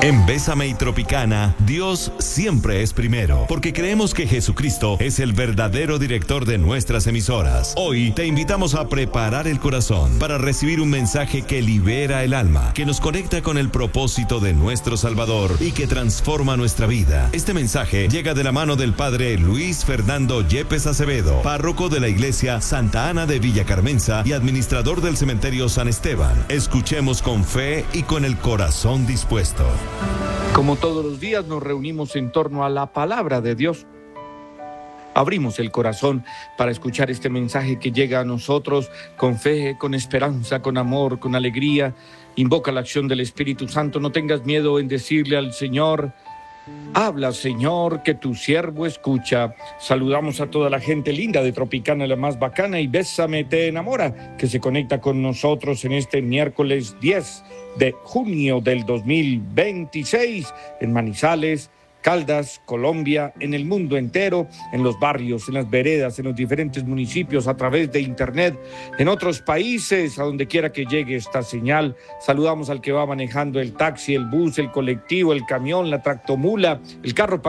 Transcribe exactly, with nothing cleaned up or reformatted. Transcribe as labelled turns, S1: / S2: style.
S1: En Bésame y Tropicana, Dios siempre es primero, porque creemos que Jesucristo es el verdadero director de nuestras emisoras. Hoy te invitamos a preparar el corazón para recibir un mensaje que libera el alma, que nos conecta con el propósito de nuestro Salvador y que transforma nuestra vida. Este mensaje llega de la mano del Padre Luis Fernando Yepes Acevedo, párroco de la Iglesia Santa Ana de Villa Carmenza y administrador del Cementerio San Esteban. Escuchemos con fe y con el corazón dispuesto.
S2: Como todos los días nos reunimos en torno a la palabra de Dios. Abrimos el corazón para escuchar este mensaje que llega a nosotros con fe, con esperanza, con amor, con alegría. Invoca la acción del Espíritu Santo. No tengas miedo en decirle al Señor: habla, Señor, que tu siervo escucha. Saludamos a toda la gente linda de Tropicana, la más bacana, y Bésame te enamora, que se conecta con nosotros en este miércoles diez de junio del dos mil veintiséis en Manizales, Caldas, Colombia, en el mundo entero, en los barrios, en las veredas, en los diferentes municipios, a través de internet, en otros países, a donde quiera que llegue esta señal. Saludamos al que va manejando el taxi, el bus, el colectivo, el camión, la tractomula, el carro